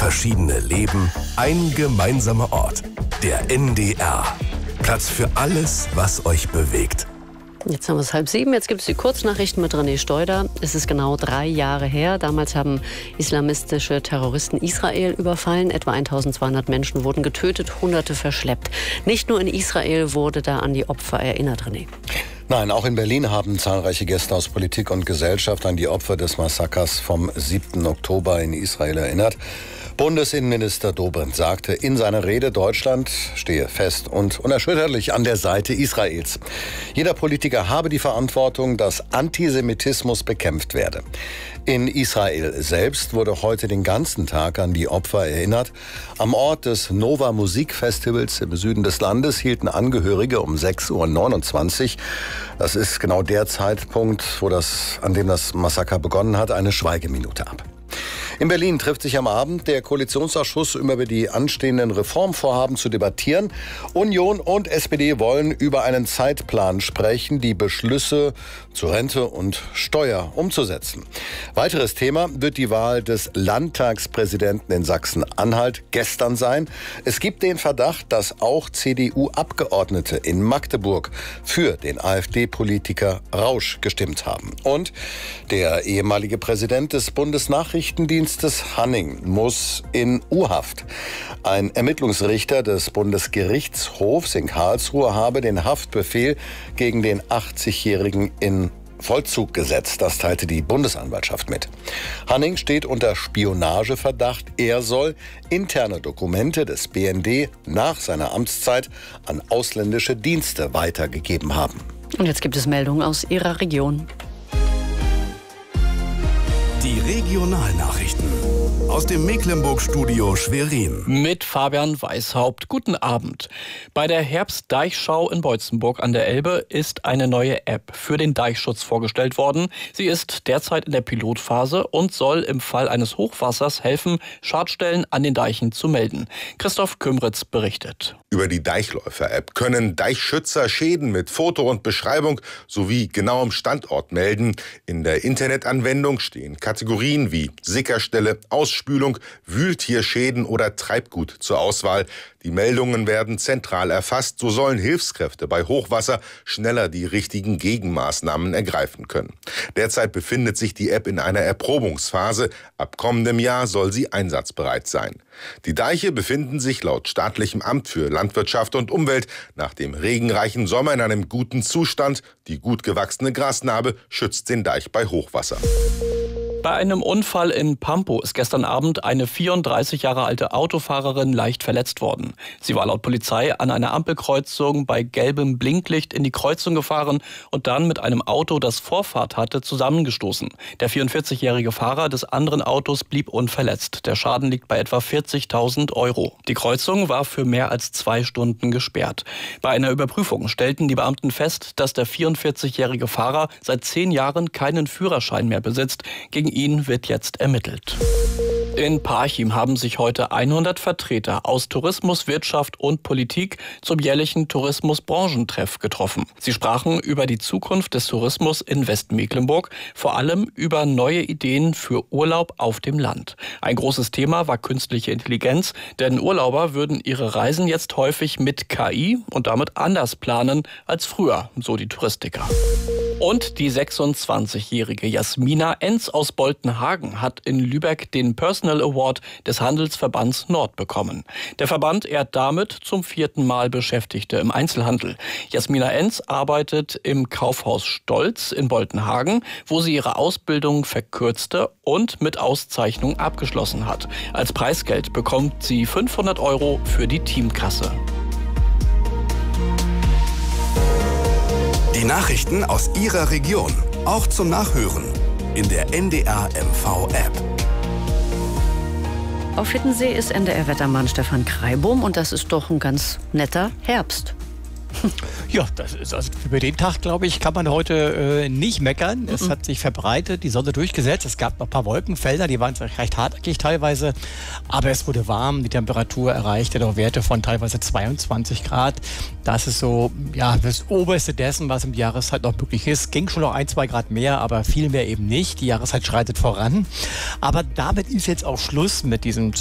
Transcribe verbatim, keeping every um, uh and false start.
verschiedene Leben, ein gemeinsamer Ort. Der N D R. Platz für alles, was euch bewegt. Jetzt haben wir es halb sieben, jetzt gibt es die Kurznachrichten mit René Steuder. Es ist genau drei Jahre her. Damals haben islamistische Terroristen Israel überfallen. Etwa eintausendzweihundert Menschen wurden getötet, Hunderte verschleppt. Nicht nur in Israel wurde da an die Opfer erinnert, René. Nein, auch in Berlin haben zahlreiche Gäste aus Politik und Gesellschaft an die Opfer des Massakers vom siebten Oktober in Israel erinnert. Bundesinnenminister Dobrindt sagte in seiner Rede, Deutschland stehe fest und unerschütterlich an der Seite Israels. Jeder Politiker habe die Verantwortung, dass Antisemitismus bekämpft werde. In Israel selbst wurde heute den ganzen Tag an die Opfer erinnert. Am Ort des Nova Musikfestivals im Süden des Landes hielten Angehörige um sechs Uhr neunundzwanzig, das ist genau der Zeitpunkt, wo das, an dem das Massaker begonnen hat, eine Schweigeminute ab. In Berlin trifft sich am Abend der Koalitionsausschuss, um über die anstehenden Reformvorhaben zu debattieren. Union und S P D wollen über einen Zeitplan sprechen, die Beschlüsse zur Rente und Steuer umzusetzen. Weiteres Thema wird die Wahl des Landtagspräsidenten in Sachsen-Anhalt gestern sein. Es gibt den Verdacht, dass auch C D U-Abgeordnete in Magdeburg für den AfD-Politiker Rausch gestimmt haben. Und der ehemalige Präsident des Bundesnachrichtendienstes Hanning muss in U-Haft. Ein Ermittlungsrichter des Bundesgerichtshofs in Karlsruhe habe den Haftbefehl gegen den achtzigjährigen in Vollzug gesetzt. Das teilte die Bundesanwaltschaft mit. Hanning steht unter Spionageverdacht. Er soll interne Dokumente des B N D nach seiner Amtszeit an ausländische Dienste weitergegeben haben. Und jetzt gibt es Meldungen aus Ihrer Region. Die Regionalnachrichten aus dem Mecklenburg-Studio Schwerin. Mit Fabian Weishaupt. Guten Abend. Bei der Herbstdeichschau in Beutzenburg an der Elbe ist eine neue App für den Deichschutz vorgestellt worden. Sie ist derzeit in der Pilotphase und soll im Fall eines Hochwassers helfen, Schadstellen an den Deichen zu melden. Christoph Kümritz berichtet. Über die Deichläufer-App können Deichschützer Schäden mit Foto und Beschreibung sowie genauem Standort melden. In der Internetanwendung stehen Kategorien wie Sickerstelle, Ausspülung, Wühltierschäden oder Treibgut zur Auswahl. Die Meldungen werden zentral erfasst. So sollen Hilfskräfte bei Hochwasser schneller die richtigen Gegenmaßnahmen ergreifen können. Derzeit befindet sich die App in einer Erprobungsphase. Ab kommendem Jahr soll sie einsatzbereit sein. Die Deiche befinden sich laut staatlichem Amt für Landwirtschaft und Umwelt nach dem regenreichen Sommer in einem guten Zustand. Die gut gewachsene Grasnarbe schützt den Deich bei Hochwasser. Bei einem Unfall in Pampo ist gestern Abend eine vierunddreißig Jahre alte Autofahrerin leicht verletzt worden. Sie war laut Polizei an einer Ampelkreuzung bei gelbem Blinklicht in die Kreuzung gefahren und dann mit einem Auto, das Vorfahrt hatte, zusammengestoßen. Der vierundvierzigjährige Fahrer des anderen Autos blieb unverletzt. Der Schaden liegt bei etwa vierzigtausend Euro. Die Kreuzung war für mehr als zwei Stunden gesperrt. Bei einer Überprüfung stellten die Beamten fest, dass der vierundvierzigjährige Fahrer seit zehn Jahren keinen Führerschein mehr besitzt. Gegen ihn wird jetzt ermittelt. In Parchim haben sich heute hundert Vertreter aus Tourismus, Wirtschaft und Politik zum jährlichen Tourismusbranchentreff getroffen. Sie sprachen über die Zukunft des Tourismus in Westmecklenburg, vor allem über neue Ideen für Urlaub auf dem Land. Ein großes Thema war künstliche Intelligenz, denn Urlauber würden ihre Reisen jetzt häufig mit K I und damit anders planen als früher, so die Touristiker. Und die sechsundzwanzigjährige Jasmina Enz aus Boltenhagen hat in Lübeck den Personal Award des Handelsverbands Nord bekommen. Der Verband ehrt damit zum vierten Mal Beschäftigte im Einzelhandel. Jasmina Enz arbeitet im Kaufhaus Stolz in Boltenhagen, wo sie ihre Ausbildung verkürzte und mit Auszeichnung abgeschlossen hat. Als Preisgeld bekommt sie fünfhundert Euro für die Teamkasse. Die Nachrichten aus Ihrer Region, auch zum Nachhören in der N D R M V-App. Auf Hiddensee ist N D R-Wettermann Stefan Kreibum und das ist doch ein ganz netter Herbst. Ja, das ist also über den Tag, glaube ich, kann man heute äh, nicht meckern. Mhm. Es hat sich verbreitet, die Sonne durchgesetzt. Es gab noch ein paar Wolkenfelder, die waren recht hartnäckig teilweise. Aber es wurde warm, die Temperatur erreichte noch Werte von teilweise zweiundzwanzig Grad. Das ist so ja, das Oberste dessen, was im Jahreszeit noch möglich ist. Ging schon noch ein, zwei Grad mehr, aber viel mehr eben nicht. Die Jahreszeit schreitet voran. Aber damit ist jetzt auch Schluss mit diesem